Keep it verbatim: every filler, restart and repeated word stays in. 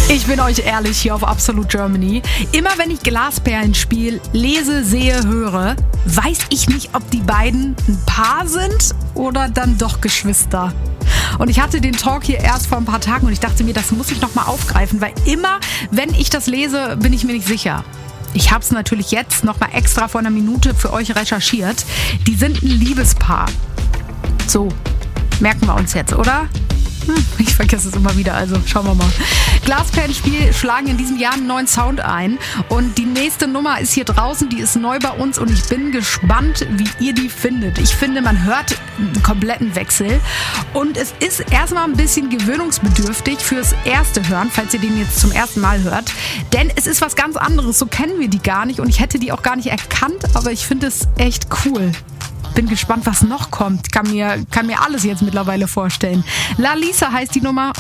Ich bin euch ehrlich hier auf Absolute Germany. Immer wenn ich Glasperlen spiele, lese, sehe, höre, weiß ich nicht, ob die beiden ein Paar sind oder dann doch Geschwister. Und ich hatte den Talk hier erst vor ein paar Tagen und ich dachte mir, das muss ich noch mal aufgreifen, weil immer, wenn ich das lese, bin ich mir nicht sicher. Ich habe es natürlich jetzt noch mal extra vor einer Minute für euch recherchiert. Die sind ein Liebespaar. So, merken wir uns jetzt, oder? Hm, ich vergesse es immer wieder, also schauen wir mal. Glasperlenspiel schlagen in diesem Jahr einen neuen Sound ein und die nächste Nummer ist hier draußen, die ist neu bei uns und ich bin gespannt, wie ihr die findet. Ich finde, man hört einen kompletten Wechsel und es ist erstmal ein bisschen gewöhnungsbedürftig fürs erste Hören, falls ihr den jetzt zum ersten Mal hört, denn es ist was ganz anderes, so kennen wir die gar nicht und ich hätte die auch gar nicht erkannt, aber ich finde es echt cool. Bin gespannt, was noch kommt. Kann mir, kann mir alles jetzt mittlerweile vorstellen. La Lisa heißt die Nummer.